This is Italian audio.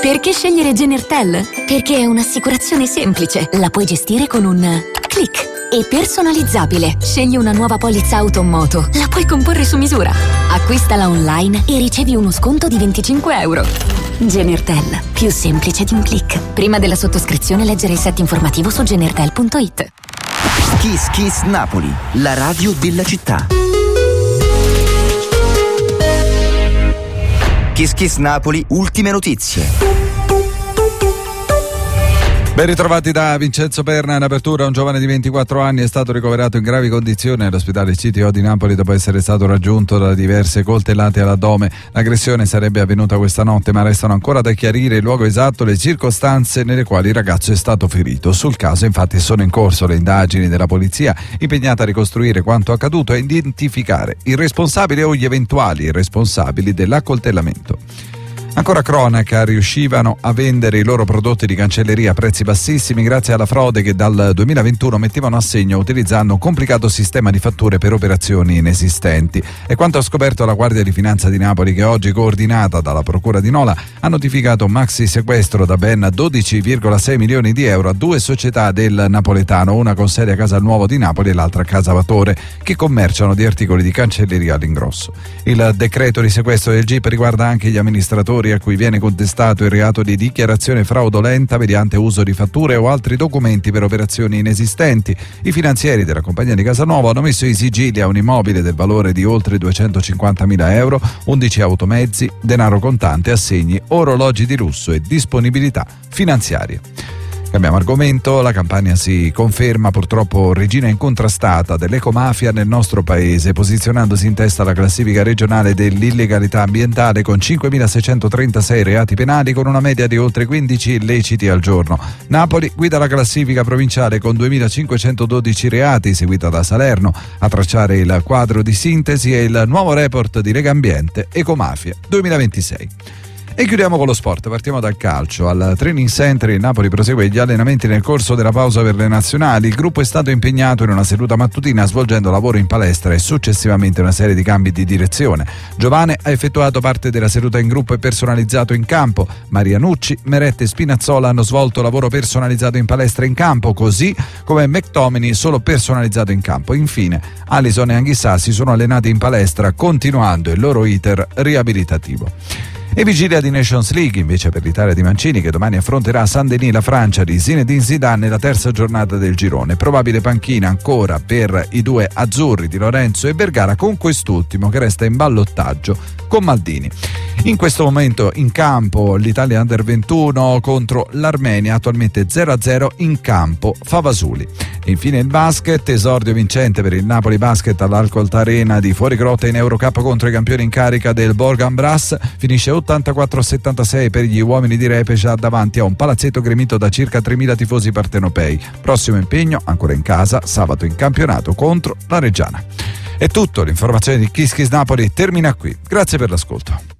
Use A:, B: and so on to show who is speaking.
A: Perché scegliere Genertel? Perché è un'assicurazione semplice, la puoi gestire con un click. E personalizzabile. Scegli una nuova polizza auto o moto, la puoi comporre su misura. Acquistala online e ricevi uno sconto di €25. Genertel, più semplice di un click. Prima della sottoscrizione leggere il set informativo su genertel.it.
B: Kiss Kiss Napoli, la radio della città. Kiss Kiss Napoli, ultime notizie.
C: Ben ritrovati da Vincenzo Perna. In apertura, un giovane di 24 anni è stato ricoverato in gravi condizioni all'ospedale CTO di Napoli dopo essere stato raggiunto da diverse coltellate all'addome. L'aggressione sarebbe avvenuta questa notte, ma restano ancora da chiarire il luogo esatto e le circostanze nelle quali il ragazzo è stato ferito. Sul caso, infatti, sono in corso le indagini della polizia, impegnata a ricostruire quanto accaduto e identificare il responsabile o gli eventuali responsabili dell'accoltellamento. Ancora cronaca, riuscivano a vendere i loro prodotti di cancelleria a prezzi bassissimi grazie alla frode che dal 2021 mettevano a segno utilizzando un complicato sistema di fatture per operazioni inesistenti. È quanto ha scoperto la Guardia di Finanza di Napoli, che oggi, coordinata dalla Procura di Nola, ha notificato un maxi sequestro da ben 12,6 milioni di euro a due società del napoletano, una con sede a Casalnuovo di Napoli e l'altra a Casavatore, che commerciano di articoli di cancelleria all'ingrosso. Il decreto di sequestro del GIP riguarda anche gli amministratori a cui viene contestato il reato di dichiarazione fraudolenta mediante uso di fatture o altri documenti per operazioni inesistenti. I finanzieri della compagnia di Casanuovo hanno messo i sigilli a un immobile del valore di oltre 250.000 euro, 11 automezzi, denaro contante, assegni, orologi di lusso e disponibilità finanziarie. Cambiamo argomento, la Campania si conferma purtroppo regina incontrastata dell'ecomafia nel nostro paese, posizionandosi in testa alla classifica regionale dell'illegalità ambientale con 5.636 reati penali, con una media di oltre 15 illeciti al giorno. Napoli guida la classifica provinciale con 2.512 reati, seguita da Salerno. A tracciare il quadro di sintesi è il nuovo report di Legambiente Ecomafia 2026. E chiudiamo con lo sport, partiamo dal calcio. Al Training Center il Napoli prosegue gli allenamenti nel corso della pausa per le nazionali. Il gruppo è stato impegnato in una seduta mattutina svolgendo lavoro in palestra e successivamente una serie di cambi di direzione. Giovane ha effettuato parte della seduta in gruppo e personalizzato in campo. Marianucci, Merette e Spinazzola hanno svolto lavoro personalizzato in palestra e in campo, così come McTominay solo personalizzato in campo. Infine Alisson e Anghissà si sono allenati in palestra continuando il loro iter riabilitativo. E vigilia di Nations League invece per l'Italia di Mancini, che domani affronterà a Saint-Denis la Francia di Zinedine Zidane nella terza giornata del girone. Probabile panchina ancora per i due azzurri di Lorenzo e Vergara, con quest'ultimo che resta in ballottaggio con Maldini. In questo momento in campo l'Italia Under 21 contro l'Armenia, attualmente 0-0 in campo Favasuli. E infine il basket, esordio vincente per il Napoli Basket all'Alcolt Arena di Fuorigrotta in Eurocup contro i campioni in carica del Bourg-en-Bresse, finisce 84-76 per gli uomini di Repecia davanti a un palazzetto gremito da circa 3.000 tifosi partenopei. Prossimo impegno ancora in casa sabato in campionato contro la Reggiana. È tutto, l'informazione di Kiss Kiss Napoli termina qui. Grazie per l'ascolto.